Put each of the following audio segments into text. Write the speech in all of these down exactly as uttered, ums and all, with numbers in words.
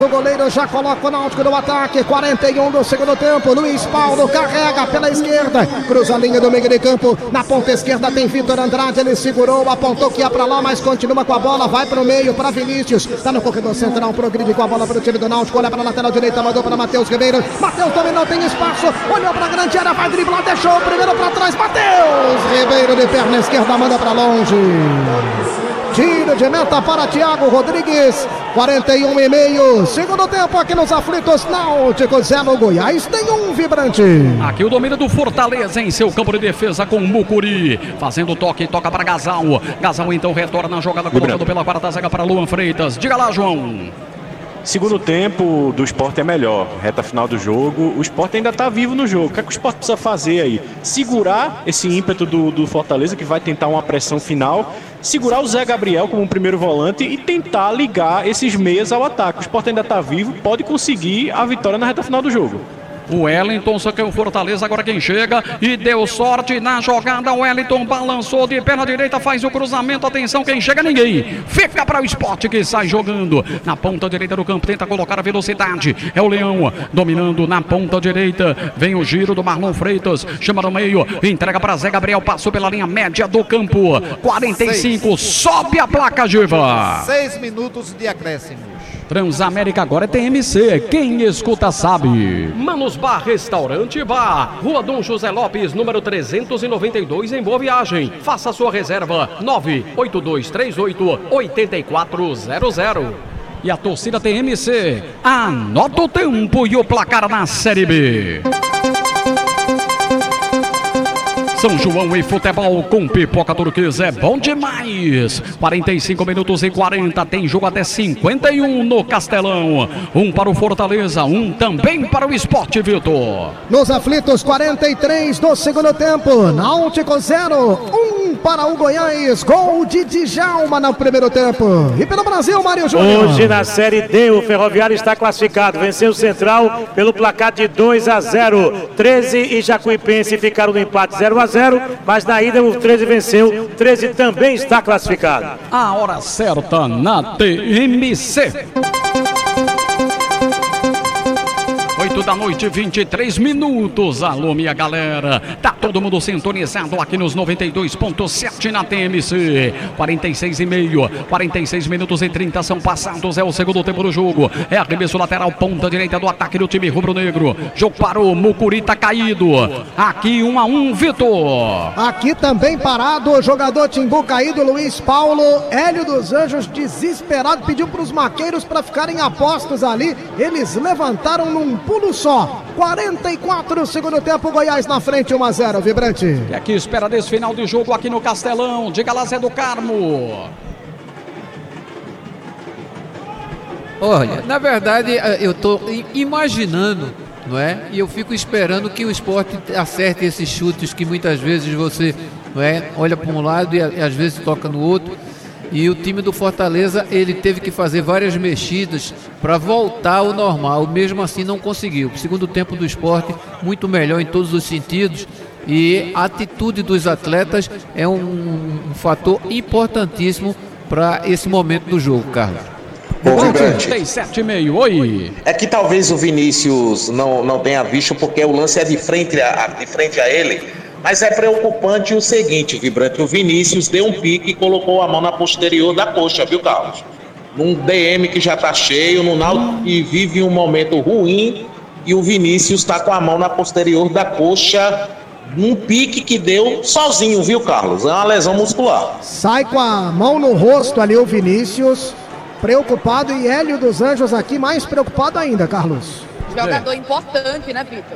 O goleiro já coloca o Náutico no ataque, quarenta e um do segundo tempo. Luiz Paulo carrega pela esquerda, cruza a linha do meio de campo. Na ponta esquerda tem Vitor Andrade, ele segurou, apontou que ia pra lá, mas continua com a bola, vai pro meio para Vinícius. Tá no corredor central, progride com a bola pro time do Náutico. Olha pra lateral direita, mandou para Matheus Ribeiro. Matheus também não tem espaço, olhou pra grande área, vai driblar, deixou o primeiro pra trás. Matheus Ribeiro de perna esquerda, manda pra longe. Tiro de meta para Thiago Rodrigues. quarenta e um e meio, segundo tempo aqui nos aflitos. Náutico zero, Goiás tem um, Vibrante. Aqui o domínio do Fortaleza em seu campo de defesa com Mucuri, fazendo toque, toca para Gasal. Gasal então retorna na jogada, colocando pela quarta zaga para Luan Freitas. Diga lá, João. Segundo tempo do Sport é melhor, reta final do jogo, o Sport ainda está vivo no jogo. O que é que o Sport precisa fazer aí? Segurar esse ímpeto do, do Fortaleza, que vai tentar uma pressão final, segurar o Zé Gabriel como um primeiro volante e tentar ligar esses meias ao ataque. O Sport ainda está vivo, pode conseguir a vitória na reta final do jogo. O Wellington, só que o Fortaleza agora quem chega e deu sorte na jogada. O Wellington balançou de perna direita, faz o cruzamento, atenção, quem chega ninguém. Fica para o Sport que sai jogando na ponta direita do campo, tenta colocar a velocidade. É o Leão dominando na ponta direita. Vem o giro do Marlon Freitas, chama no meio, entrega para Zé Gabriel, passou pela linha média do campo. quarenta e cinco, sobe a placa, Giva. Seis minutos de acréscimo. Transamérica agora é T M C, quem escuta sabe. Manos Bar Restaurante Bar, Rua Dom José Lopes, número trezentos e noventa e dois, em Boa Viagem. Faça sua reserva, nove oito dois três oito, oito quatro zero zero. E a torcida T M C, anota o tempo e o placar na Série B. São João e futebol com pipoca turquesa é bom demais. quarenta e cinco minutos e quarenta, tem jogo até cinquenta e um no Castelão. Um para o Fortaleza, um também para o Sport, Vitor. Nos aflitos, quarenta e três do segundo tempo. Náutico zero, um para o Goiás. Gol de Djalma no primeiro tempo. E pelo Brasil, Mário Júnior. Hoje na Série D, o Ferroviário está classificado. Venceu o Central pelo placar de dois a zero. treze e Jacuipense ficaram no empate zero a zero, mas na ida o treze venceu, treze também está classificado. A hora certa na T M C. oito da noite, vinte e três minutos. Alô, minha galera. Tá todo mundo sintonizado aqui nos noventa e dois ponto sete na T M C. quarenta e seis e meio, quarenta e seis minutos e trinta são passados. É o segundo tempo do jogo. É arremesso lateral, ponta direita do ataque do time rubro-negro. Jogo parou, Mucuri tá caído. Aqui um a um, Vitor. Aqui também parado, o jogador Timbu caído, Luiz Paulo. Hélio dos Anjos desesperado, pediu para os maqueiros para ficarem apostos ali. Eles levantaram num pulo só. quarenta e quatro, segundo tempo, Goiás na frente, um a zero, Vibrante. E aqui espera desse final de jogo aqui no Castelão. Diga lá, Zé do Carmo. Olha, na verdade, eu estou imaginando, não é? E eu fico esperando que o Sport acerte esses chutes que muitas vezes você, não é, olha para um lado e às vezes toca no outro. E o time do Fortaleza, ele teve que fazer várias mexidas para voltar ao normal, mesmo assim não conseguiu. O segundo tempo do Sport, muito melhor em todos os sentidos, e a atitude dos atletas é um, um fator importantíssimo para esse momento do jogo, Carlos. Bom, Vibrante, trinta e sete e meio, oi. é que talvez o Vinícius não, não tenha visto, porque o lance é de frente a, de frente a ele. Mas é preocupante o seguinte, Vibrante, o Vinícius deu um pique e colocou a mão na posterior da coxa, viu, Carlos? Num D M que já tá cheio, no Náutico que vive um momento ruim, e o Vinícius tá com a mão na posterior da coxa, num pique que deu sozinho, viu, Carlos? É uma lesão muscular. Sai com a mão no rosto ali o Vinícius, preocupado, e Hélio dos Anjos aqui mais preocupado ainda, Carlos. Jogador é. importante, né, Vitor?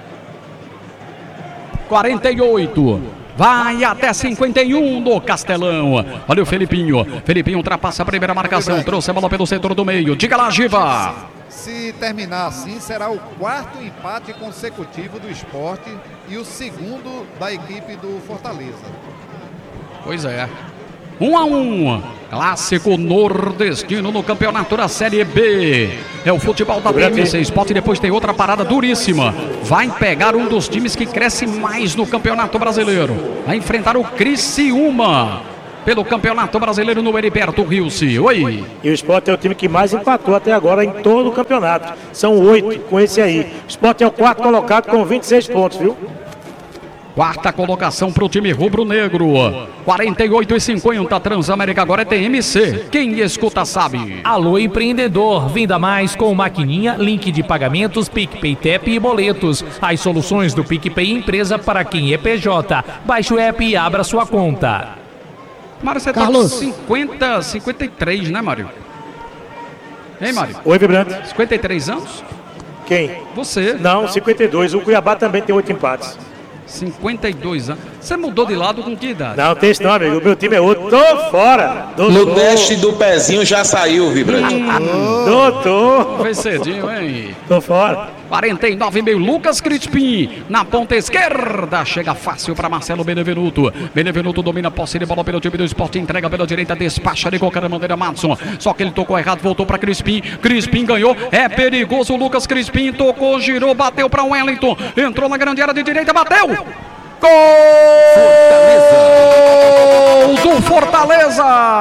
quarenta e oito, vai até cinquenta e um do Castelão. Olha o Felipinho, Felipinho ultrapassa a primeira marcação, trouxe a bola pelo setor do meio. Diga lá, Giva. Se terminar assim, será o quarto empate consecutivo do Sport e o segundo da equipe do Fortaleza. Pois é. Um a um, clássico nordestino no campeonato da Série B. É o futebol da T M C. Sport depois tem outra parada duríssima. Vai pegar um dos times que cresce mais no campeonato brasileiro. Vai enfrentar o Criciúma. pelo Campeonato Brasileiro no Heriberto Rilse. Oi. E o Sport é o time que mais empatou até agora em todo o campeonato. São oito com esse aí. O Sport é o quarto colocado com vinte e seis pontos, viu? Quarta colocação para o time rubro-negro. quarenta e oito e cinquenta. Transamérica agora é T M C. Quem escuta sabe. Alô, empreendedor. Venda mais com Maquininha, link de pagamentos, PicPay, Tap e boletos. As soluções do PicPay Empresa para quem é P J. Baixe o app e abra sua conta. Mário, você Carlos. tá com cinquenta, cinquenta e três, né, Mário? Hein, Mário? Oi, Vibrante. cinquenta e três anos? Quem? Você. Não, cinquenta e dois. O Cuiabá também tem oito empates. cinquenta e dois anos. Você mudou de lado com que idade? Não, tem isso não, amigo. O meu time é outro. Tô fora. Doutor. No teste do pezinho já saiu, Vibrante. Doutor. Foi cedinho, hein? Tô fora. quarenta e nove e meio, Lucas Crispim na ponta esquerda, chega fácil para Marcelo Benevenuto. Benevenuto domina a posse de bola pelo time do Sport, entrega pela direita, despacha de qualquer maneira Madison, só que ele tocou errado, voltou para Crispim, Crispim ganhou, é perigoso, o Lucas Crispim tocou, girou, bateu para Wellington, entrou na grande área de direita, bateu! Gol do Fortaleza!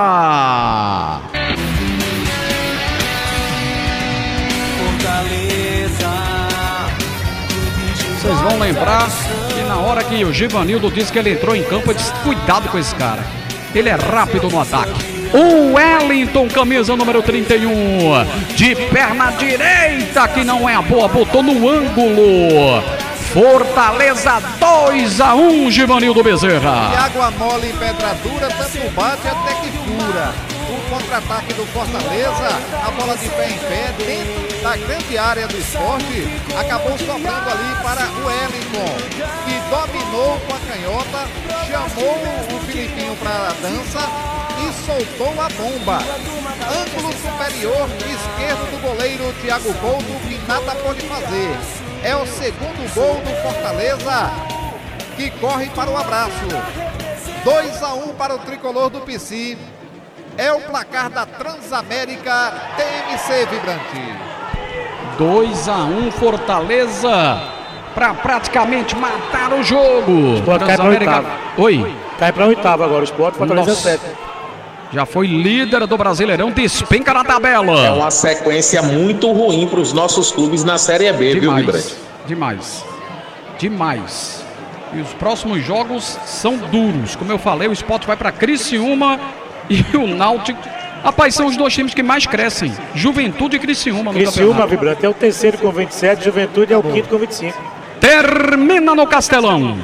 Vocês vão lembrar que na hora que o Givanildo disse que ele entrou em campo, eu disse, cuidado com esse cara. Ele é rápido no ataque. O Wellington, camisa número trinta e um, de perna direita, que não é a boa, botou no ângulo. Fortaleza dois a um, Givanildo Bezerra. E água mole em pedra dura, tanto bate até que fura. O contra-ataque do Fortaleza, a bola de pé em pé, dentro da grande área do esporte, acabou sobrando ali para o Wellington, que dominou com a canhota, chamou o Filipinho para a dança e soltou a bomba. Ângulo superior esquerdo do goleiro Thiago Couto, que nada pode fazer. É o segundo gol do Fortaleza, que corre para o abraço. dois a um para o tricolor do P C. É o placar da Transamérica T M C, Vibrante. dois a um Fortaleza para praticamente matar o jogo. Sport cai pra oitava. Oi. Cai pra oitava agora. O Sport Fortaleza Nossa. sete. Já foi líder do Brasileirão, despenca na tabela. É uma sequência muito ruim para os nossos clubes na Série B, viu, Vibrante? Demais, demais. E os próximos jogos são duros. Como eu falei, o Sport vai para Criciúma e o Náutico. Rapaz, são os dois times que mais crescem. Juventude e Criciúma no Criciúma, campeonato. Vibrante, é o terceiro com vinte e sete, Juventude é o quinto com vinte e cinco. Termina no Castelão.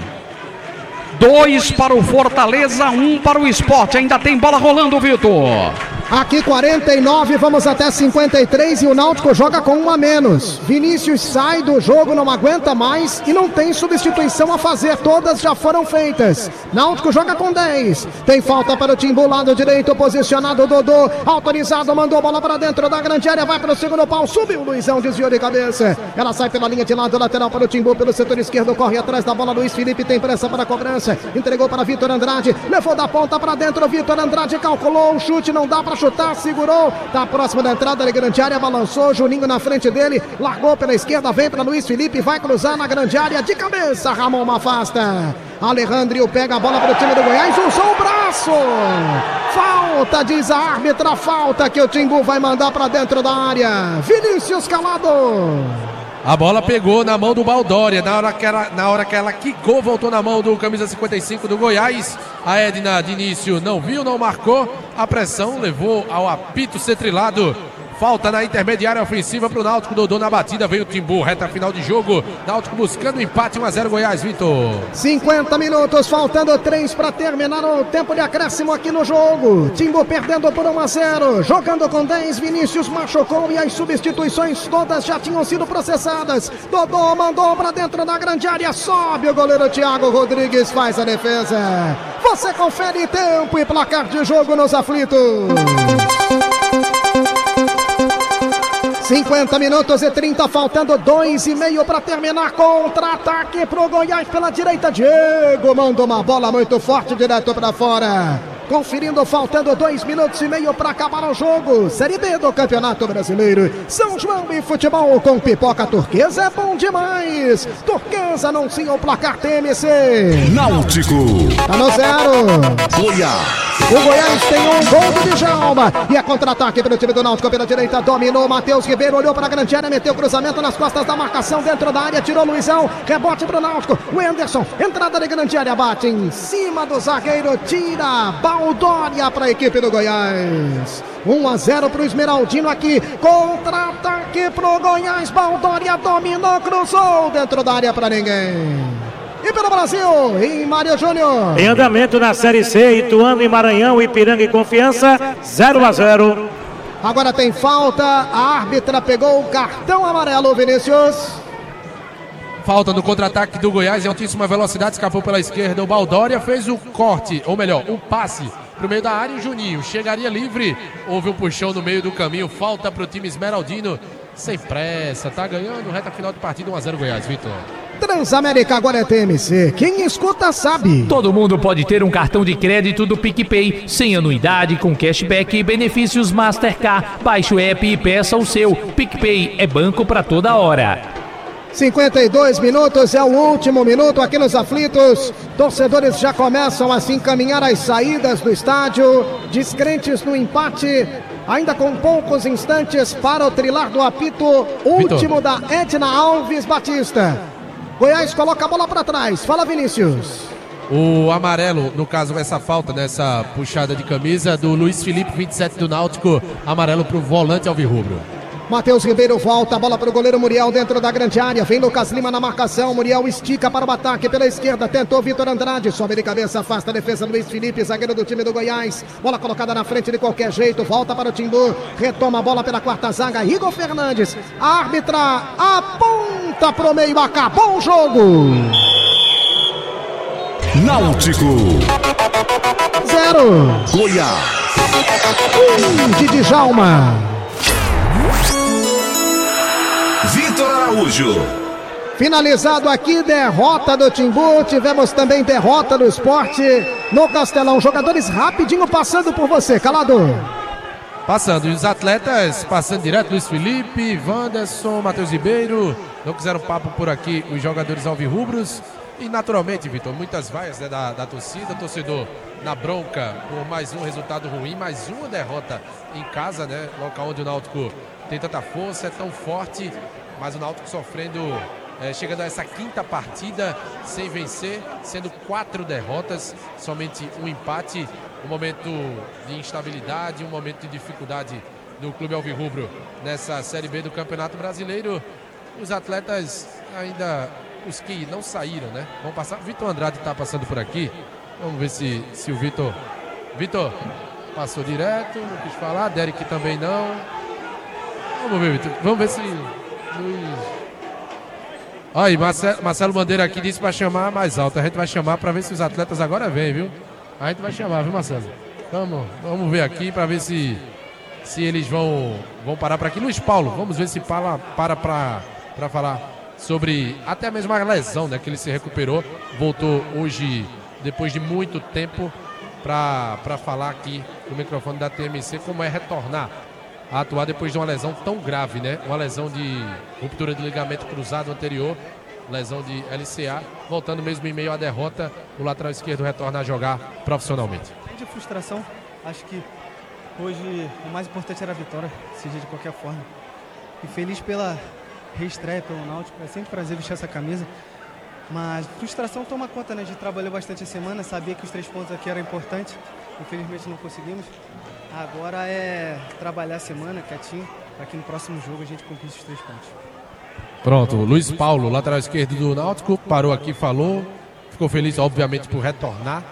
Dois para o Fortaleza, um para o Sport. Ainda tem bola rolando, Vitor. Aqui quarenta e nove, vamos até cinquenta e três e o Náutico joga com um a menos. Vinícius sai do jogo, não aguenta mais e não tem substituição a fazer, todas já foram feitas. Náutico joga com dez. Tem falta para o Timbu, lado direito, posicionado Dodô, autorizado, mandou a bola para dentro da grande área, vai para o segundo pau, subiu o Luizão, desviou de cabeça. Ela sai pela linha de lado, lateral para o Timbu, pelo setor esquerdo, corre atrás da bola, Luiz Felipe tem pressa para a cobrança, entregou para Vitor Andrade, levou da ponta para dentro, Vitor Andrade calculou o chute, não dá para chutar, segurou, tá próximo da entrada da grande área, balançou, Juninho na frente dele, largou pela esquerda, vem para Luiz Felipe, vai cruzar na grande área, de cabeça, Ramon afasta. Alejandro pega a bola para o time do Goiás, usou o braço, falta, diz a árbitra, falta que o Timbu vai mandar para dentro da área. Vinícius Calado. A bola pegou na mão do Baldória, na hora que ela, na hora que ela quicou, voltou na mão do camisa cinquenta e cinco do Goiás. A Edna de início não viu, não marcou. A pressão levou ao apito cetrilado. Falta na intermediária ofensiva para o Náutico. Dodô na batida, veio o Timbu, reta final de jogo. Náutico buscando o empate, um a zero Goiás, Vitor. cinquenta minutos, faltando três para terminar o tempo de acréscimo aqui no jogo. Timbu perdendo por um a zero, jogando com dez, Vinícius machucou e as substituições todas já tinham sido processadas. Dodô mandou para dentro da grande área, sobe o goleiro Thiago Rodrigues, faz a defesa. Você confere tempo e placar de jogo nos aflitos. cinquenta minutos e trinta, faltando dois e meio para terminar. Contra-ataque pro Goiás pela direita. Diego mandou uma bola muito forte direto para fora. Conferindo, faltando dois minutos e meio para acabar o jogo. Série B do Campeonato Brasileiro. São João e futebol com pipoca turquesa é bom demais. Turquesa anuncia o placar T M C. Náutico. Tá no zero. Goiás. O Goiás tem um gol do Djalma. E é contra-ataque pelo time do Náutico pela direita. Dominou Matheus Ribeiro, olhou para a grande área, meteu cruzamento nas costas da marcação dentro da área. Tirou Luizão, rebote para o Náutico. O Anderson, entrada de grande área, bate em cima do zagueiro. Tira Baldória para a equipe do Goiás. um a zero para o Esmeraldino aqui. Contra-ataque para o Goiás. Baldória dominou, cruzou dentro da área para ninguém. E pelo Brasil, em Mário Júnior. Em andamento na Série C, Ituano e Maranhão, Ipiranga e Confiança, zero a zero. Agora tem falta, a árbitra pegou o cartão amarelo, Vinícius. Falta no contra-ataque do Goiás em altíssima velocidade, escapou pela esquerda. O Baldória fez o corte, ou melhor, o passe pro meio da área. O Juninho chegaria livre, houve um puxão no meio do caminho. Falta pro time esmeraldino, sem pressa, tá ganhando, reta final de partida, um a zero Goiás, Vitor. Transamérica agora é T M C. Quem escuta sabe. Todo mundo pode ter um cartão de crédito do PicPay, sem anuidade, com cashback e benefícios Mastercard. Baixe o app e peça o seu. PicPay é banco para toda hora. cinquenta e dois minutos, é o último minuto aqui nos aflitos. Torcedores já começam a se encaminhar às saídas do estádio, descrentes no empate. Ainda com poucos instantes para o trilar do apito último Vitor. Da Edna Alves Batista. Goiás coloca a bola para trás. Fala, Vinícius. O amarelo, no caso, essa falta, nessa puxada de camisa do Luiz Felipe, vinte e sete do Náutico. Amarelo para o volante alvirrubro. Matheus Ribeiro volta, a bola para o goleiro Muriel dentro da grande área. Vem Lucas Lima na marcação. Muriel estica para o ataque pela esquerda. Tentou Vitor Andrade. Sobe de cabeça, afasta a defesa Luiz Felipe, zagueiro do time do Goiás. Bola colocada na frente de qualquer jeito. Volta para o Timbu. Retoma a bola pela quarta zaga. Igor Fernandes. A árbitra aponta para o meio. Acabou o jogo. Náutico Zero. Goiás. Um de Djalma. Vitor Araújo. Finalizado aqui, derrota do Timbu. Tivemos também derrota do Sport no Castelão. Jogadores rapidinho passando por você, Calado. Passando, e os atletas passando direto, Luiz Felipe, Wanderson, Matheus Ribeiro. Não quiseram papo por aqui os jogadores alvirrubros. E naturalmente, Vitor, muitas vaias, né, da, da torcida, torcedor na bronca por mais um resultado ruim, mais uma derrota em casa, né? Local onde o Náutico tem tanta força, é tão forte, mas o Náutico sofrendo, é, chegando a essa quinta partida sem vencer, sendo quatro derrotas, somente um empate, um momento de instabilidade, um momento de dificuldade do clube alvirrubro nessa Série B do Campeonato Brasileiro. Os atletas ainda, os que não saíram, né? Vão passar. Vitor Andrade está passando por aqui. Vamos ver se, se o Vitor... Vitor, passou direto, não quis falar. Derek também não. Vamos ver, Vitor. Vamos ver se... Luiz... Aí, Marcelo, Marcelo Bandeira aqui disse para chamar mais alto. A gente vai chamar para ver se os atletas agora vêm, viu? A gente vai chamar, viu, Marcelo? Vamos, vamos ver aqui para ver se, se eles vão, vão parar para aqui. Luiz Paulo, vamos ver se para para para falar sobre até mesmo a lesão, né, que ele se recuperou. Voltou hoje, depois de muito tempo, para falar aqui no microfone da T M C como é retornar a atuar depois de uma lesão tão grave, né? Uma lesão de ruptura de ligamento cruzado anterior, lesão de L C A, voltando mesmo em meio à derrota, o lateral esquerdo retorna a jogar profissionalmente. De frustração, acho que hoje o mais importante era a vitória, seja de qualquer forma. E feliz pela reestreia pelo Náutico, é sempre um prazer vestir essa camisa. Mas frustração toma conta, né? A gente trabalhou bastante a semana, sabia que os três pontos aqui eram importantes. Infelizmente não conseguimos. Agora é trabalhar a semana quietinho, para que no próximo jogo a gente conquiste os três pontos. Pronto, Luiz Paulo, lateral esquerdo do Náutico, parou aqui, falou. Ficou feliz, obviamente, por retornar.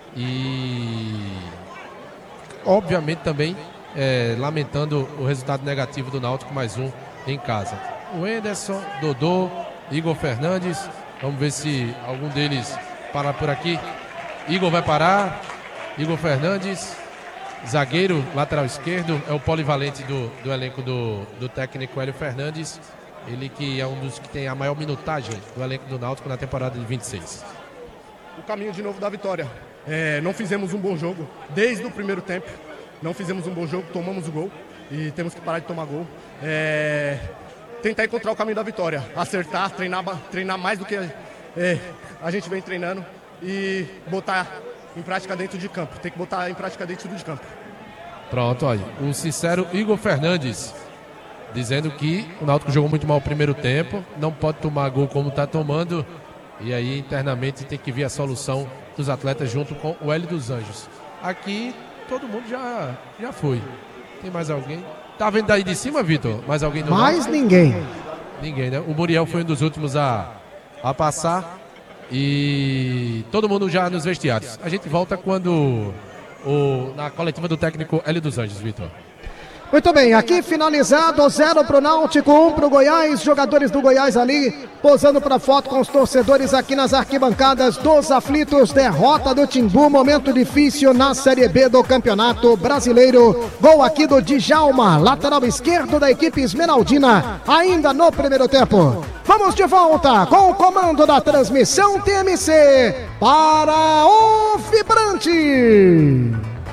E obviamente também é, lamentando o resultado negativo do Náutico, mais um em casa. O Anderson, Dodô, Igor Fernandes. Vamos ver se algum deles para por aqui. Igor vai parar. Igor Fernandes, zagueiro, lateral esquerdo, é o polivalente do, do elenco do, do técnico Hélio Fernandes. Ele que é um dos que tem a maior minutagem do elenco do Náutico na temporada de vinte e seis. O caminho de novo da vitória. É, não fizemos um bom jogo desde o primeiro tempo. Não fizemos um bom jogo, tomamos o gol e temos que parar de tomar gol. É, tentar encontrar o caminho da vitória, acertar, treinar, treinar mais do que é, a gente vem treinando e botar em prática dentro de campo. Tem que botar em prática dentro de campo. Pronto, olha. O sincero Igor Fernandes dizendo que o Náutico jogou muito mal o primeiro tempo, não pode tomar gol como está tomando, e aí internamente tem que vir a solução dos atletas junto com o Hélio dos Anjos. Aqui todo mundo já, já foi. Tem mais alguém? Tá vendo daí de cima, Vitor? Mais alguém do Mais Náutico? ninguém. Ninguém, né? O Muriel foi um dos últimos a, a passar e todo mundo já nos vestiários. A gente volta quando o, na coletiva do técnico Hélio dos Anjos, Vitor. Muito bem, aqui finalizado, zero pro Náutico, um pro Goiás, jogadores do Goiás ali, posando para foto com os torcedores aqui nas arquibancadas dos aflitos, derrota do Timbu, momento difícil na Série B do Campeonato Brasileiro, gol aqui do Djalma, lateral esquerdo da equipe esmeraldina, ainda no primeiro tempo. Vamos de volta com o comando da transmissão T M C para o Vibrante.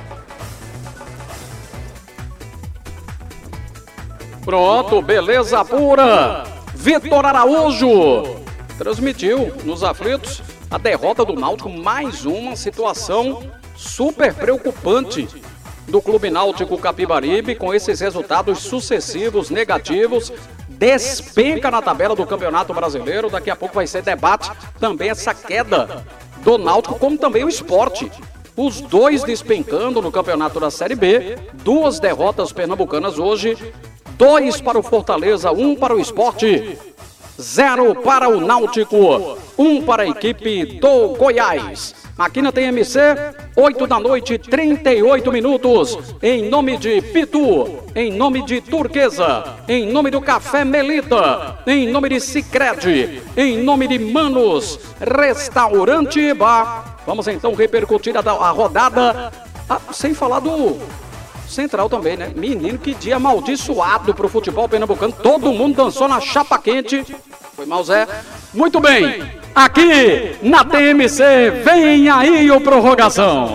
Pronto, beleza pura. Vitor Araújo transmitiu nos aflitos a derrota do Náutico, mais uma situação super preocupante do Clube Náutico Capibaribe, com esses resultados sucessivos negativos, despenca na tabela do Campeonato Brasileiro. Daqui a pouco vai ser debate também essa queda do Náutico, como também o Sport. Os dois despencando no Campeonato da Série B, duas derrotas pernambucanas hoje. Dois para o Fortaleza, um para o Sport, zero para o Náutico, um para a equipe do Goiás. Aqui na T M C, oito da noite, trinta e oito minutos. Em nome de Pitu, em nome de Turquesa, em nome do Café Melita, em nome de Sicredi, em nome de Manos, Restaurante e Bar. Vamos então repercutir a, a rodada, ah, sem falar do Central também, né? Menino, que dia amaldiçoado pro futebol pernambucano. Todo mundo dançou na chapa quente. Foi mal, Zé. Muito bem. Aqui na T M C, vem aí o Prorrogação.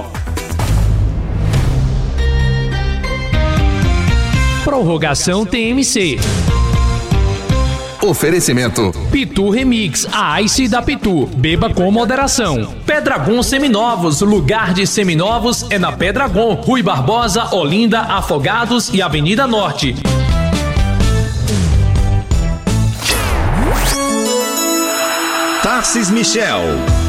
Prorrogação T M C. Oferecimento Pitu Remix, a Ice da Pitu. Beba com moderação. Pedragon Seminovos, lugar de seminovos é na Pedragon, Rui Barbosa, Olinda, Afogados e Avenida Norte. Tarcis Michel.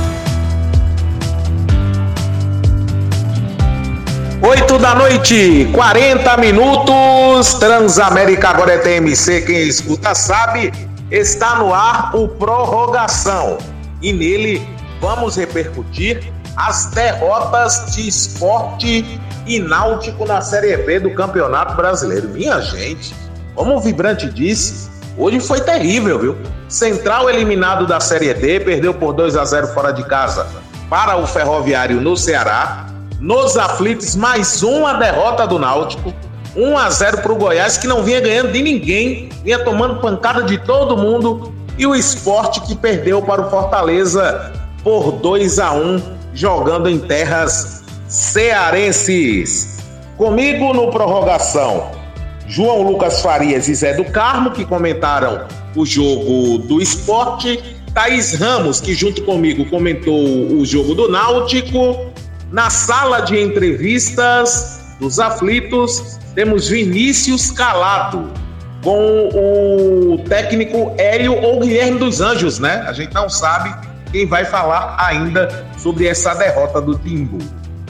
oito da noite, quarenta minutos, Transamérica agora é T M C, quem escuta sabe, está no ar o Prorrogação. E nele vamos repercutir as derrotas de Sport e Náutico na Série B do Campeonato Brasileiro. Minha gente, como o Vibrante disse, hoje foi terrível, viu? Central eliminado da Série D, perdeu por dois a zero fora de casa para o Ferroviário no Ceará. Nos aflitos, mais uma derrota do Náutico, um a zero para o Goiás, que não vinha ganhando de ninguém, vinha tomando pancada de todo mundo, e o Sport, que perdeu para o Fortaleza por dois a um, jogando em terras cearenses. Comigo no Prorrogação, João Lucas Farias e Zé do Carmo, que comentaram o jogo do Sport, Thaís Ramos, que junto comigo comentou o jogo do Náutico. Na sala de entrevistas dos aflitos, temos Vinícius Calado, com o técnico Hélio ou Guilherme dos Anjos, né? A gente não sabe quem vai falar ainda sobre essa derrota do Timbu.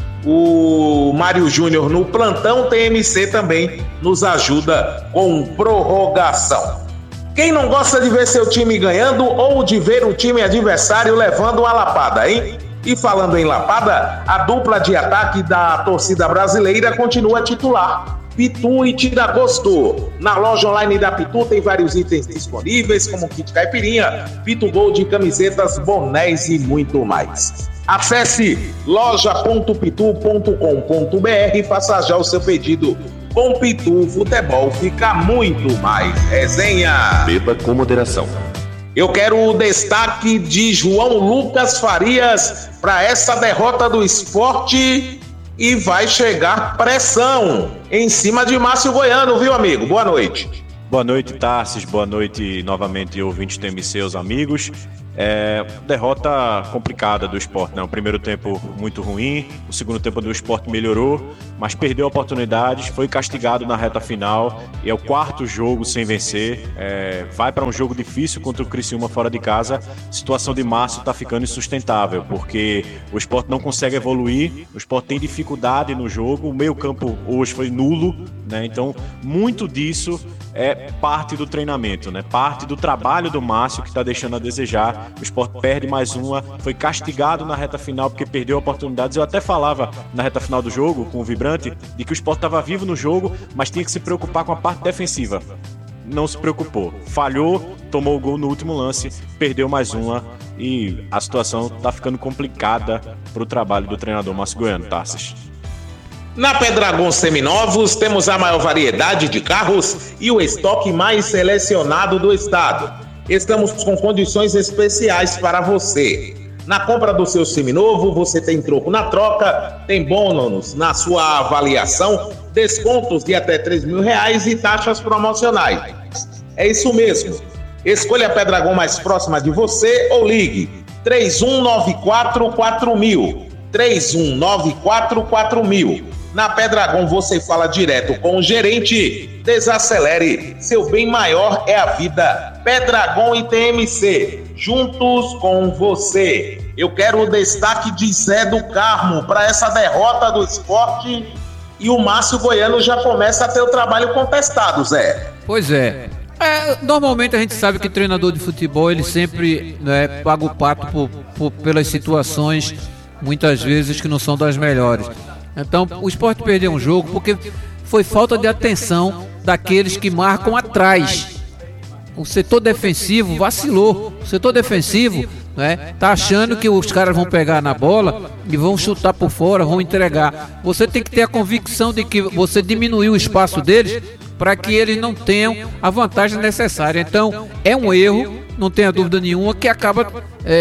O Mário Júnior no plantão T M C também nos ajuda com prorrogação. Quem não gosta de ver seu time ganhando ou de ver o time adversário levando uma lapada, hein? E falando em lapada, a dupla de ataque da torcida brasileira continua titular. Pitu e Tiragosto. Na loja online da Pitu tem vários itens disponíveis, como kit caipirinha, Pitu Gold, camisetas, bonés e muito mais. Acesse loja ponto pitu ponto com ponto br e faça já o seu pedido. Com Pitu, o futebol fica muito mais resenha. Beba com moderação. Eu quero o destaque de João Lucas Farias para essa derrota do Sport, e vai chegar pressão em cima de Márcio Goiano, viu, amigo? Boa noite. Boa noite, Tarcis. Boa noite novamente, ouvintes do T M C, os amigos. É, derrota complicada do Sport, né? O primeiro tempo muito ruim, o segundo tempo do Sport melhorou, mas perdeu oportunidades, foi castigado na reta final e é o quarto jogo sem vencer. É, vai para um jogo difícil contra o Criciúma fora de casa. A situação de Márcio está ficando insustentável, porque o Sport não consegue evoluir, o Sport tem dificuldade no jogo, o meio campo hoje foi nulo, né? Então muito disso é parte do treinamento, né? Parte do trabalho do Márcio que está deixando a desejar. O Sport perde mais uma, foi castigado na reta final porque perdeu oportunidades. Eu até falava na reta final do jogo com o Vibrante de que o Sport estava vivo no jogo, mas tinha que se preocupar com a parte defensiva. Não se preocupou, falhou, tomou o gol no último lance, perdeu mais uma e a situação está ficando complicada para o trabalho do treinador Márcio Goiano, Tarsis. Na Pedragon Seminovos temos a maior variedade de carros e o estoque mais selecionado do estado. Estamos com condições especiais para você. Na compra do seu seminovo, você tem troco na troca, tem bônus na sua avaliação, descontos de até três mil reais e taxas promocionais. É isso mesmo. Escolha a Pedragon mais próxima de você ou ligue três um nove quatro quatro mil. três um nove quatro quatro mil. Na Pedragon você fala direto com o gerente. Desacelere, seu bem maior é a vida. Pedragon e T M C, juntos com você. Eu quero o destaque de Zé do Carmo para essa derrota do Sport. E o Márcio Goiano já começa a ter o trabalho contestado, Zé. Pois é. É, normalmente a gente sabe que treinador de futebol ele sempre, né, paga o pato por, por, pelas situações, muitas vezes que não são das melhores. Então o Sport perdeu um jogo porque foi falta de atenção daqueles que marcam atrás. O setor defensivo vacilou. O setor defensivo, né, tá achando que os caras vão pegar na bola e vão chutar por fora, vão entregar. Você tem que ter a convicção de que você diminuiu o espaço deles para que eles não tenham a vantagem necessária. Então é um erro, não tenha dúvida nenhuma, que acaba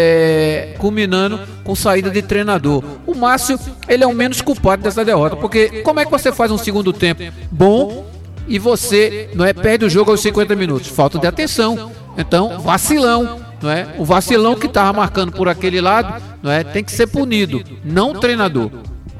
é, culminando com saída de treinador. O Márcio, ele é o menos culpado dessa derrota, porque como é que você faz um segundo tempo bom e você não é, perde o jogo aos cinquenta minutos? Falta de atenção. Então, vacilão, não é? O vacilão que estava marcando por aquele lado, não é, tem que ser punido, não o treinador.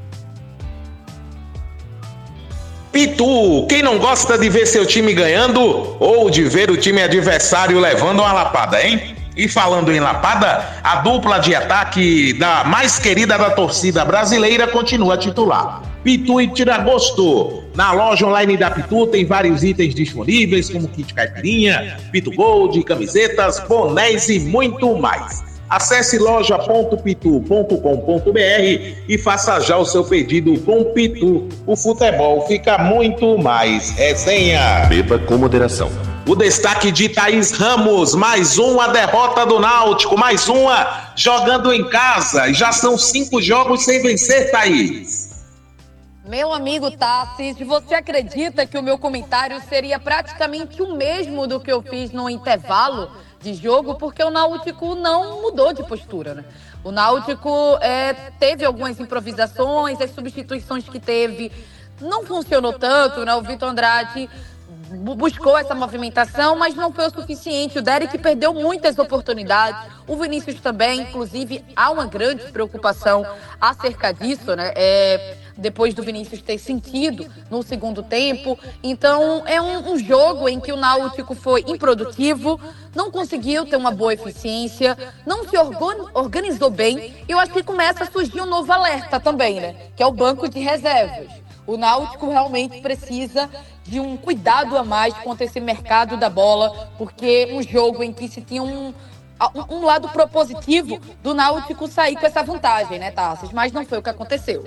Pitu, quem não gosta de ver seu time ganhando ou de ver o time adversário levando uma lapada, hein? E falando em lapada, a dupla de ataque da mais querida da torcida brasileira continua titular. Pitu e Tiragosto. Na loja online da Pitu tem vários itens disponíveis, como kit caipirinha, Pitu Gold, camisetas, bonés e muito mais. Acesse loja ponto pitu ponto com ponto br e faça já o seu pedido com Pitu. O futebol fica muito mais resenha. Beba com moderação. O destaque de Thaís Ramos, mais uma derrota do Náutico, mais uma jogando em casa. Já são cinco jogos sem vencer, Thaís. Meu amigo Tassis, você acredita que o meu comentário seria praticamente o mesmo do que eu fiz no intervalo de jogo? Porque o Náutico não mudou de postura, né? O Náutico é, teve algumas improvisações, as substituições que teve não funcionou tanto, né? O Vitor Andrade buscou essa movimentação, mas não foi o suficiente. O Derek perdeu muitas oportunidades, o Vinícius também. Inclusive há uma grande preocupação acerca disso, né? É, depois do Vinícius ter sentido no segundo tempo. Então é um, um jogo em que o Náutico foi improdutivo, não conseguiu ter uma boa eficiência, não se organizou bem. E eu acho que começa a surgir um novo alerta também, né? Que é o banco de reservas. O Náutico realmente precisa de um cuidado a mais contra esse mercado da bola, porque um jogo em que se tinha um, um lado propositivo do Náutico sair com essa vantagem, né, Tarsis? Mas não foi o que aconteceu.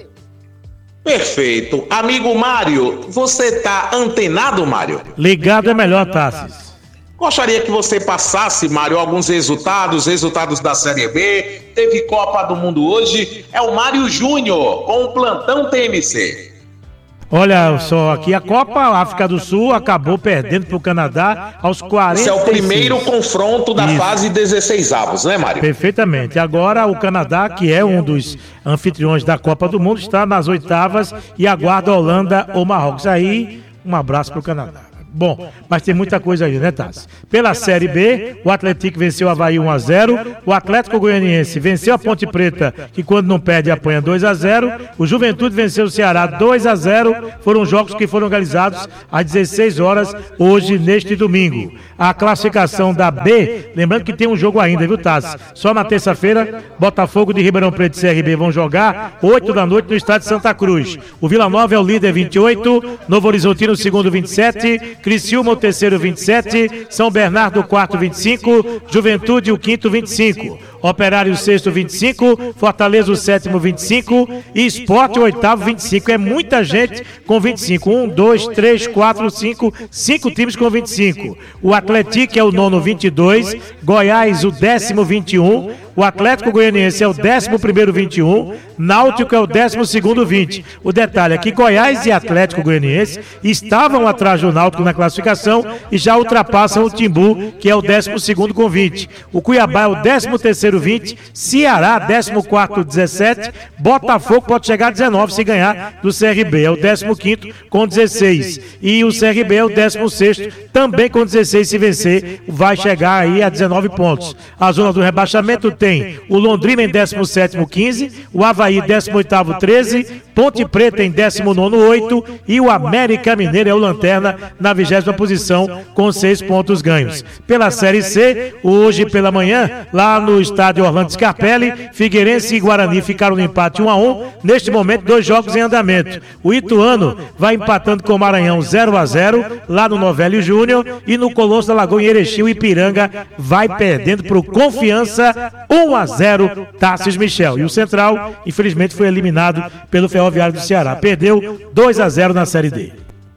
Perfeito. Amigo Mário, você tá antenado, Mário? Ligado é melhor, Tarsis. Gostaria que você passasse, Mário, alguns resultados, resultados da Série B. Teve Copa do Mundo hoje. É o Mário Júnior com o Plantão T M C. Olha só, aqui a Copa África do Sul acabou perdendo para o Canadá aos quarenta e seis. Esse é o primeiro confronto da Isso. fase dezesseis avos, né, Mário? Perfeitamente. Agora o Canadá, que é um dos anfitriões da Copa do Mundo, está nas oitavas e aguarda a Holanda ou Marrocos. Aí, um abraço para o Canadá. bom, mas tem muita coisa aí, né, Tassi? Pela Série B, o Atlético venceu o Avaí um a zero, o Atlético Goianiense venceu a Ponte Preta, que quando não perde apanha dois a zero, o Juventude venceu o Ceará dois a zero, foram jogos que foram realizados às dezesseis horas, hoje, neste domingo. A classificação da B, lembrando que tem um jogo ainda, viu, Tassi? Só na terça-feira, Botafogo de Ribeirão Preto e C R B vão jogar, oito da noite no estádio Santa Cruz. O Vila Nova é o líder, vinte e oito, Novo Horizontino o segundo, vinte e sete, Criciúma o terceiro, vinte e sete, São Bernardo o quarto, vinte e cinco, Juventude o quinto, vinte e cinco, Operário o sexto, vinte e cinco, Fortaleza o sétimo, vinte e cinco e Sport o oitavo, vinte e cinco. É muita gente com vinte e cinco. Um, dois, três, quatro, cinco, cinco times com vinte e cinco. O Atlético é o nono, vinte e dois, Goiás o décimo, vinte e um, o Atlético Goianiense é o décimo primeiro, vinte e um, Náutico é o décimo segundo, vinte. O detalhe é que Goiás e Atlético Goianiense estavam atrás do Náutico na classificação e já ultrapassam o Timbu, que é o décimo segundo com vinte. O Cuiabá é o décimo terceiro, vinte, Ceará décimo quarto, dezessete, Botafogo pode chegar a dezenove se ganhar do C R B, é o décimo quinto com dezesseis. E o C R B é o décimo sexto, também com dezesseis, se vencer, vai chegar aí a dezenove pontos. A zona do rebaixamento tem o Londrina em décimo sétimo, quinze, o Avaí décimo oitavo, treze, Ponte Preta em décimo nono, oito e o América Mineiro é o lanterna na vigésima posição com seis pontos ganhos. Pela Série C, hoje pela manhã, lá no estádio Orlando Scarpelli, Figueirense e Guarani ficaram no empate um a um, neste momento dois jogos em andamento. O Ituano vai empatando com o Maranhão zero a zero, lá no Novelli Júnior, e no Colosso da Lagoa em Erechim, o Ipiranga vai perdendo para o Confiança um a zero, Tassis Michel. E o Central, infelizmente, foi eliminado pelo Ferroviário do Ceará. Perdeu dois a zero na Série D.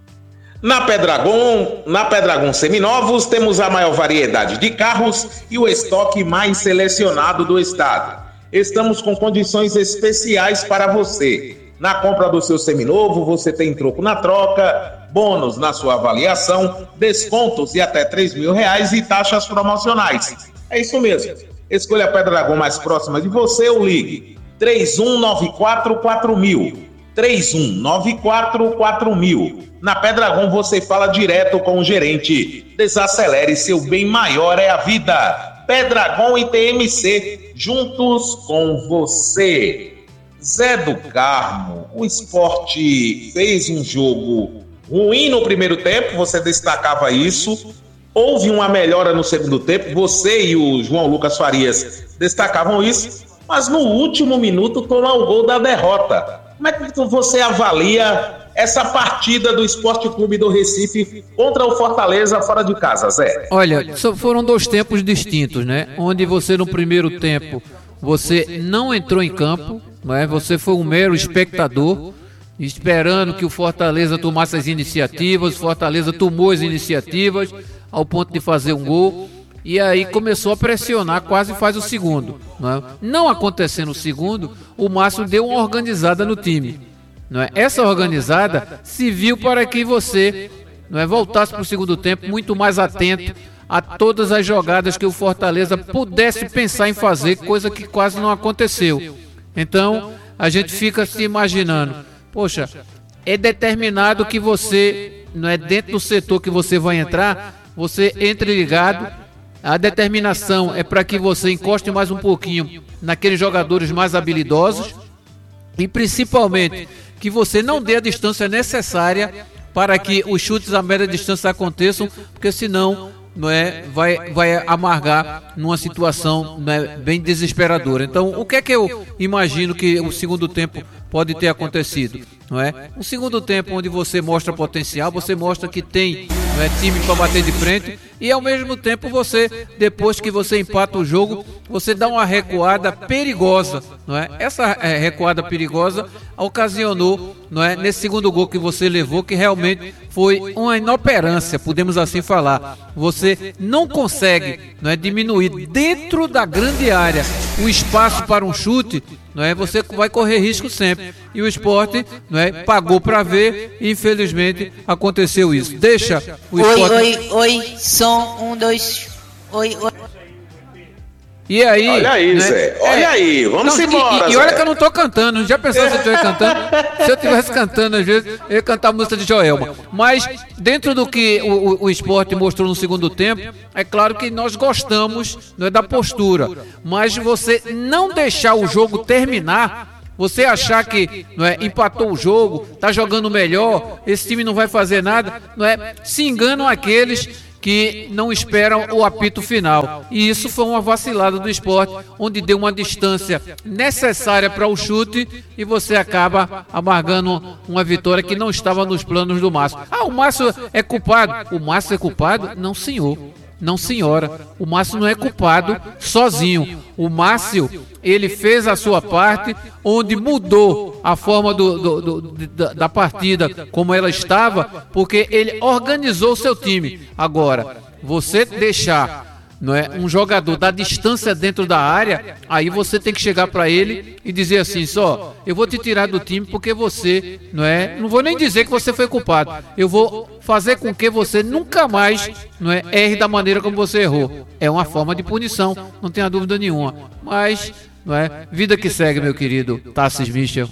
Na Pedragon, na Pedragon Seminovos, temos a maior variedade de carros e o estoque mais selecionado do estado. Estamos com condições especiais para você. Na compra do seu seminovo, você tem troco na troca, bônus na sua avaliação, descontos de até três mil reais e taxas promocionais. É isso mesmo. Escolha a Pedragon mais próxima de você ou ligue três um nove quatro quatro mil. três um nove quatro quatro mil. Na Pedragon você fala direto com o gerente. Desacelere, seu bem maior é a vida. Pedragon e T M C, juntos com você. Zé do Carmo, o Sport fez um jogo ruim no primeiro tempo, você destacava isso. Houve uma melhora no segundo tempo, você e o João Lucas Farias destacavam isso, mas no último minuto tomou o gol da derrota. Como é que você avalia essa partida do Esporte Clube do Recife contra o Fortaleza fora de casa, Zé? Olha, foram dois tempos distintos, né? Onde você no primeiro tempo, você não entrou em campo, não é? Você foi um mero espectador, esperando que o Fortaleza tomasse as iniciativas, o Fortaleza tomou as iniciativas ao ponto de fazer um gol, e aí começou a pressionar, quase faz o segundo. Não é? Não acontecendo o segundo, o Márcio deu uma organizada no time. Não é? Essa organizada serviu para que você, não é, voltasse para o segundo tempo muito mais atento a todas as jogadas que o Fortaleza pudesse pensar em fazer, coisa que quase não aconteceu. Então, a gente fica se imaginando, poxa, é determinado que você, não é, dentro do setor que você vai entrar, você entre ligado. A determinação é para que você encoste mais um pouquinho naqueles jogadores mais habilidosos e principalmente que você não dê a distância necessária para que os chutes a média distância aconteçam, porque senão, não é, vai, vai amargar numa situação, não é, bem desesperadora. Então, o que é que eu imagino que o segundo tempo pode ter acontecido? Não é? Um segundo tempo onde você mostra potencial, você mostra que tem, não é, time para bater de frente, e ao mesmo tempo você, depois que você empata o jogo, você dá uma recuada perigosa, não é? Essa é, recuada perigosa ocasionou, não é, nesse segundo gol que você levou, que realmente foi uma inoperância, podemos assim falar. Você não consegue, não é, diminuir dentro da grande área o espaço para um chute, não é? Você vai correr risco sempre. E o Sport, não é, pagou para ver e infelizmente aconteceu isso. Deixa o Sport... Oi, oi, oi, som, um, dois, oi, oi. E aí... Olha aí, né? Zé. Olha é, aí. Vamos não, embora, E, e Zé. olha que eu não tô cantando. Já pensou se eu estivesse cantando? Se eu estivesse cantando, às vezes, eu ia cantar a música de Joelma. Mas, dentro do que o, o, o esporte mostrou no segundo tempo, é claro que nós gostamos, não é, da postura. Mas você não deixar o jogo terminar... Você achar que, não é, empatou o jogo, tá jogando melhor, esse time não vai fazer nada, não é? Se enganam aqueles que não esperam o apito final. E isso foi uma vacilada do esporte, onde deu uma distância necessária para o chute e você acaba amargando uma vitória que não estava nos planos do Márcio. Ah, o Márcio é culpado. O Márcio é culpado? Não, senhor. Não, senhora. O Márcio não é culpado sozinho. O Márcio, ele fez a sua parte, onde mudou a forma do, do, do, da, da partida como ela estava, porque ele organizou o seu time. Agora, você deixar, não é, um jogador da distância dentro da área, aí você tem que chegar para ele e dizer assim, só, eu vou te tirar do time porque você, não é, não vou nem dizer que você foi culpado, eu vou fazer com que você nunca mais, não é, erre da maneira como você errou. É uma forma de punição, não tenha dúvida nenhuma. Mas, não é, vida que segue, meu querido Tassis Michel.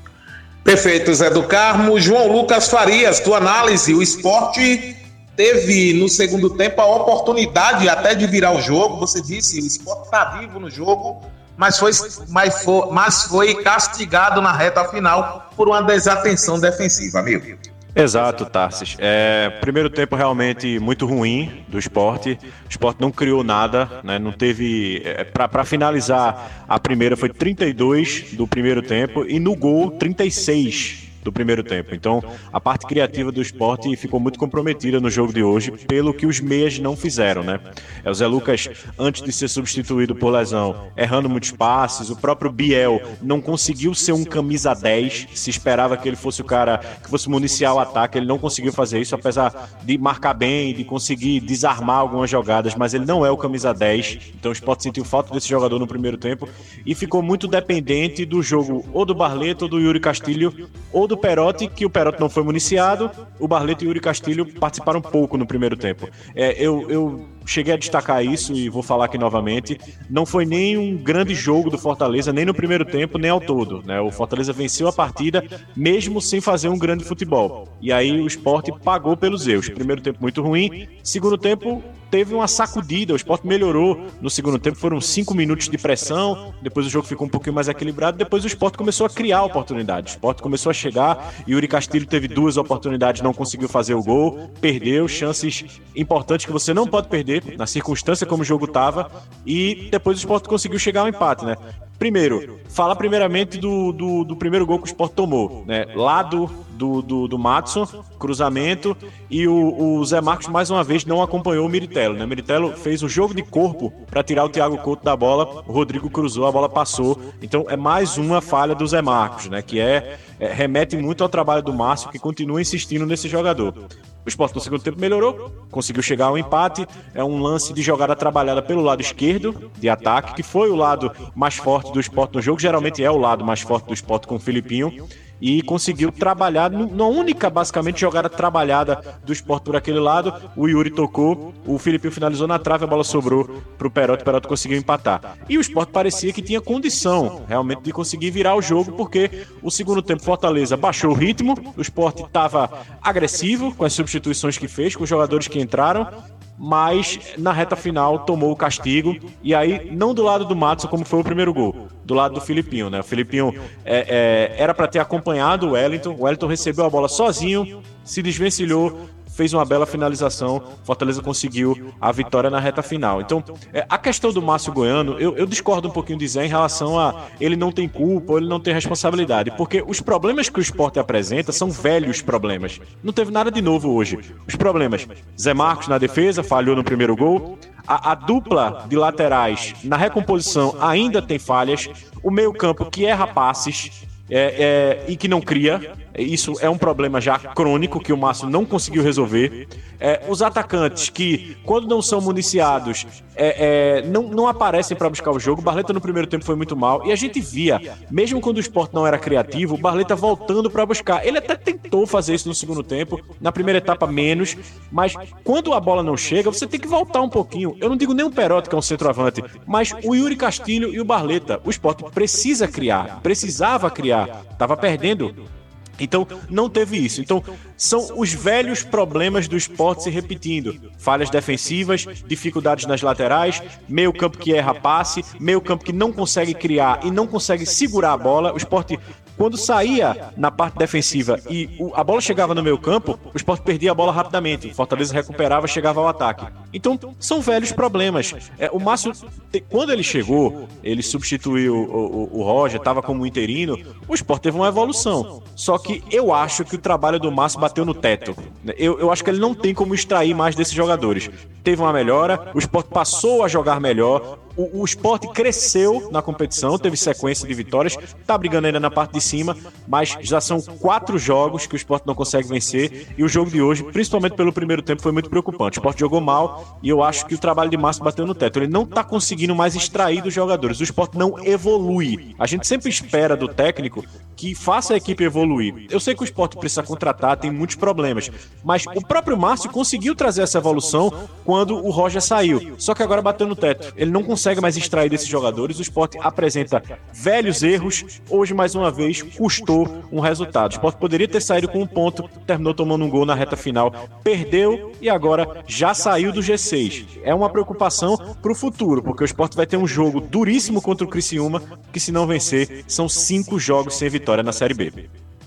Perfeito, Zé do Carmo. João Lucas Farias, tua análise, o esporte teve no segundo tempo a oportunidade até de virar o jogo. Você disse, o esporte está vivo no jogo, mas foi, mas, foi, mas foi castigado na reta final por uma desatenção defensiva, amigo. Exato, Tarsis. É, primeiro tempo realmente muito ruim do esporte. O esporte não criou nada, né? Não teve. É, para finalizar, a primeira foi trinta e dois do primeiro tempo e no gol trinta e seis do primeiro tempo. Então, a parte criativa do esporte ficou muito comprometida no jogo de hoje, pelo que os meias não fizeram, né? É, o Zé Lucas, antes de ser substituído por lesão, errando muitos passes, o próprio Biel não conseguiu ser um camisa dez, se esperava que ele fosse o cara que fosse municiar o ataque, ele não conseguiu fazer isso, apesar de marcar bem, de conseguir desarmar algumas jogadas, mas ele não é o camisa dez, então o esporte sentiu falta desse jogador no primeiro tempo e ficou muito dependente do jogo ou do Barleto ou do Yuri Castilho, ou do Perotti, que o Perotti não foi municiado, o Barleto e o Yuri Castilho participaram pouco no primeiro tempo. É, eu, eu cheguei a destacar isso e vou falar aqui novamente, não foi nem um grande jogo do Fortaleza, nem no primeiro tempo, nem ao todo, né? O Fortaleza venceu a partida, mesmo sem fazer um grande futebol. E aí o esporte pagou pelos erros. Primeiro tempo muito ruim, segundo tempo teve uma sacudida, o esporte melhorou no segundo tempo, foram cinco minutos de pressão, depois o jogo ficou um pouquinho mais equilibrado, depois o esporte começou a criar oportunidades, o esporte começou a chegar, Yuri Castilho teve duas oportunidades, não conseguiu fazer o gol, perdeu chances importantes que você não pode perder, na circunstância como o jogo estava, e depois o esporte conseguiu chegar ao empate, né? Primeiro, fala primeiramente do, do, do primeiro gol que o Sport tomou, né? Lado do, do, do Matson, cruzamento, e o, o Zé Marcos mais uma vez não acompanhou o Miritello, né? O Miritello fez um jogo de corpo para tirar o Thiago Couto da bola, o Rodrigo cruzou, a bola passou, então é mais uma falha do Zé Marcos, né? Que é, é remete muito ao trabalho do Márcio, que continua insistindo nesse jogador. O Sport no segundo tempo melhorou, conseguiu chegar ao empate, é um lance de jogada trabalhada pelo lado esquerdo, de ataque, que foi o lado mais forte do Sport no jogo, geralmente é o lado mais forte do Sport com o Filipinho, e conseguiu trabalhar, na única basicamente jogada trabalhada do Sport por aquele lado, o Yuri tocou, o Filipinho finalizou na trave, a bola sobrou pro Perotti, o Perotti conseguiu empatar. E o Sport parecia que tinha condição realmente de conseguir virar o jogo, porque o segundo tempo Fortaleza baixou o ritmo, o Sport estava agressivo com as substituições que fez, com os jogadores que entraram, mas na reta final tomou o castigo, e aí não do lado do Matson como foi o primeiro gol, do lado do Filipinho, né? O Filipinho é, é, era para ter acompanhado o Wellington, o Wellington recebeu a bola sozinho, se desvencilhou, fez uma bela finalização, Fortaleza conseguiu a vitória na reta final. Então, é, a questão do Márcio Goiano, eu, eu discordo um pouquinho de Zé em relação a ele não tem culpa ou ele não tem responsabilidade, porque os problemas que o Sport apresenta são velhos problemas. Não teve nada de novo hoje. Os problemas, Zé Marcos na defesa, falhou no primeiro gol, a, a dupla de laterais na recomposição ainda tem falhas, o meio-campo que erra passes, É, é, e que não cria, isso é um problema já crônico que o Márcio não conseguiu resolver. É, os atacantes que, quando não são municiados, é, é, não, não aparecem para buscar o jogo. O Barleta no primeiro tempo foi muito mal, e a gente via, mesmo quando o Sport não era criativo, o Barleta voltando para buscar. Ele até tem, tentou fazer isso no segundo tempo, na primeira etapa menos, mas quando a bola não chega, você tem que voltar um pouquinho. Eu não digo nem o Perotti, que é um centroavante, mas o Yuri Castilho e o Barleta. O Sport precisa criar, precisava criar, estava perdendo. Então, não teve isso. Então, são os velhos problemas do Sport se repetindo. Falhas defensivas, dificuldades nas laterais, meio campo que erra passe, meio campo que não consegue criar e não consegue segurar a bola. O Sport, quando saía na parte defensiva e a bola chegava no meio campo, o Sport perdia a bola rapidamente. O Fortaleza recuperava, chegava ao ataque. Então, são velhos problemas. É, o Márcio, quando ele chegou, ele substituiu o, o, o Roger, estava como interino, o Sport teve uma evolução. Só que eu acho que o trabalho do Márcio bateu no teto. Eu, eu acho que ele não tem como extrair mais desses jogadores. Teve uma melhora, o Sport passou a jogar melhor, o, o Sport cresceu na competição, teve sequência de vitórias, tá brigando ainda na parte de cima, mas já são quatro jogos que o Sport não consegue vencer, e o jogo de hoje, principalmente pelo primeiro tempo, foi muito preocupante. O Sport jogou mal, e eu acho que o trabalho de Márcio bateu no teto. Ele não tá conseguindo mais extrair dos jogadores. O Sport não evolui. A gente sempre espera do técnico que faça a equipe evoluir. Eu sei que o Sport precisa contratar, tem muitos problemas, mas o próprio Márcio conseguiu trazer essa evolução quando o Roger saiu. Só que agora bateu no teto. Ele não consegue mais extrair desses jogadores. O Sport apresenta velhos erros. Hoje, mais uma vez, custou um resultado. O Sport poderia ter saído com um ponto, terminou tomando um gol na reta final, perdeu e agora já saiu do G seis. É uma preocupação para o futuro, porque o Sport vai ter um jogo duríssimo contra o Criciúma, que se não vencer, são cinco jogos sem vitória na Série B.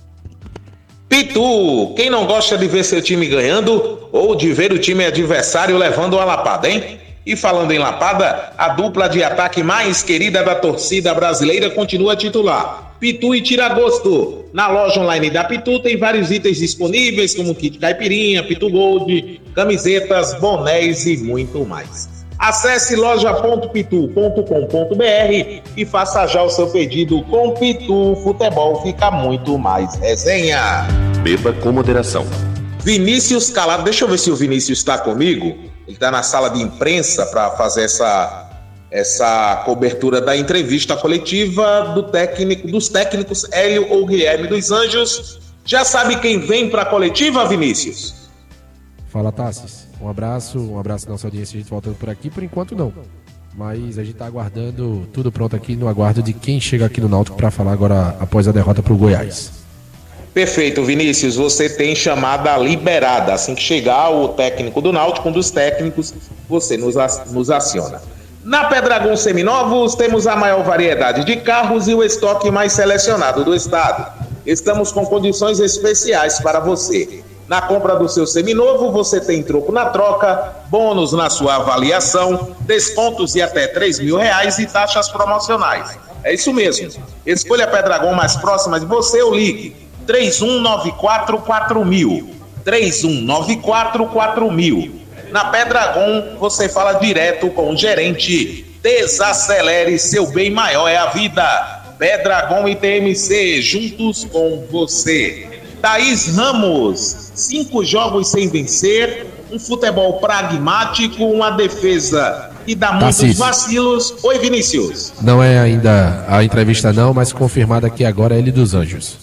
Pitu, quem não gosta de ver seu time ganhando ou de ver o time adversário levando uma lapada, hein? E falando em lapada, a dupla de ataque mais querida da torcida brasileira continua titular. Pitu e Tiragosto. Na loja online da Pitu tem vários itens disponíveis, como kit caipirinha, Pitu Gold, camisetas, bonés e muito mais. Acesse loja ponto pitu ponto com ponto br e faça já o seu pedido. Com Pitu, futebol fica muito mais resenha. Beba com moderação. Vinícius Calado, deixa eu ver se o Vinícius está comigo. Ele está na sala de imprensa para fazer essa, essa cobertura da entrevista coletiva do técnico, dos técnicos Hélio ou Guilherme dos Anjos. Já sabe quem vem para a coletiva, Vinícius? Fala, Tassis. Um abraço, um abraço à nossa audiência, a gente voltando por aqui. Por enquanto não, mas a gente tá aguardando tudo pronto aqui, no aguardo de quem chega aqui no Náutico para falar agora após a derrota pro Goiás. Perfeito, Vinícius, você tem chamada liberada. Assim que chegar o técnico do Náutico, um dos técnicos, você nos, nos aciona. Na Pedragon Seminovos temos a maior variedade de carros e o estoque mais selecionado do estado. Estamos com condições especiais para você. Na compra do seu seminovo, você tem troco na troca, bônus na sua avaliação, descontos de até três mil reais e taxas promocionais. É isso mesmo. Escolha a Pedragon mais próxima de você ou ligue três um nove quatro quatro mil. três um nove quatro quatro mil. Na Pedragon, você fala direto com o gerente. Desacelere, seu bem maior é a vida. Pedragon e T M C, juntos com você. Thaís Ramos, cinco jogos sem vencer, um futebol pragmático, uma defesa que dá muitos Tassis. vacilos. Oi, Vinícius. Não é ainda a entrevista não, mas confirmada aqui agora é ele dos Anjos.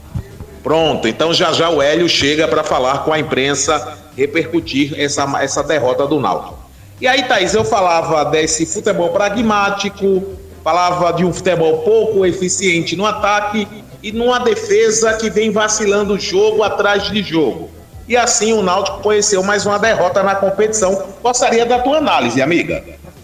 Pronto, então já já o Hélio chega para falar com a imprensa, repercutir essa, essa derrota do Náutico. E aí, Thaís, eu falava desse futebol pragmático, falava de um futebol pouco eficiente no ataque e numa defesa que vem vacilando jogo atrás de jogo. E assim o Náutico conheceu mais uma derrota na competição. Gostaria da tua análise, amiga.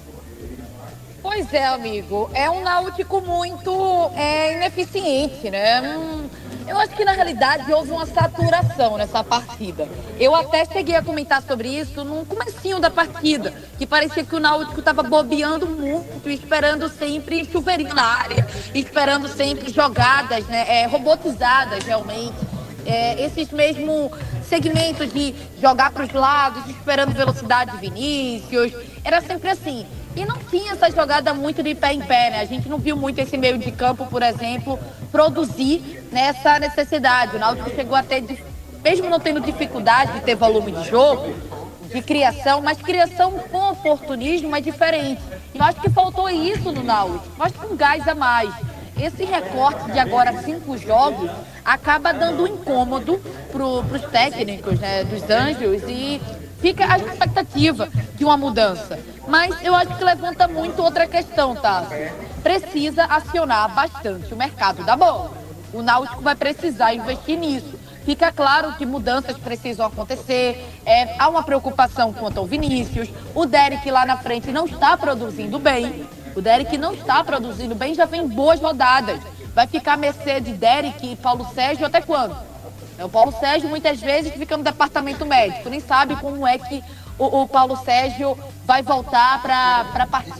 Pois é, amigo. É um Náutico muito é, ineficiente, né? Hum, eu acho que na realidade houve uma saturação nessa partida. Eu até cheguei a comentar sobre isso no comecinho da partida, que parecia que o Náutico estava bobeando muito, esperando sempre chuveirinho na área, esperando sempre jogadas, né, é, robotizadas realmente. É, esses mesmos segmentos de jogar para os lados, esperando velocidade de Vinícius, era sempre assim. E não tinha essa jogada muito de pé em pé, né? A gente não viu muito esse meio de campo, por exemplo, produzir nessa necessidade. O Náutico chegou a ter, mesmo não tendo dificuldade de ter volume de jogo, de criação, mas criação com oportunismo é diferente. E eu acho que faltou isso no Náutico. Eu acho que um gás a mais. esse recorte de agora cinco jogos acaba dando um incômodo para os técnicos, né, dos Anjos, e fica a expectativa de uma mudança. Mas eu acho que levanta muito outra questão, tá? Precisa acionar bastante o mercado da bola. O Náutico vai precisar investir nisso. Fica claro que mudanças precisam acontecer, é, há uma preocupação quanto ao Vinícius, o Derek lá na frente não está produzindo bem, o Derek não está produzindo bem, já vem boas rodadas. Vai ficar a mercê de Derek e Paulo Sérgio até quando? O Paulo Sérgio muitas vezes fica no departamento médico, nem sabe como é que o, o Paulo Sérgio vai voltar para participar